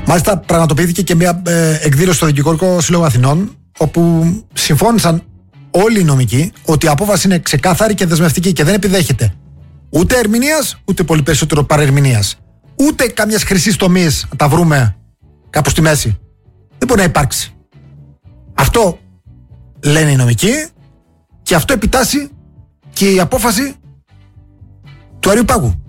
Μάλιστα, πραγματοποιήθηκε και μια εκδήλωση στο Δικηγορικό Σύλλογο Αθηνών, όπου συμφώνησαν όλοι οι νομικοί ότι η απόφαση είναι ξεκάθαρη και δεσμευτική και δεν επιδέχεται ούτε ερμηνείας, ούτε πολύ περισσότερο παρερμηνείας. Ούτε καμιά χρυσή τομή να τα βρούμε κάπου στη μέση. Δεν μπορεί να υπάρξει. Αυτό λένε οι νομικοί και αυτό επιτάσσει και η απόφαση του Αριού Πάγου.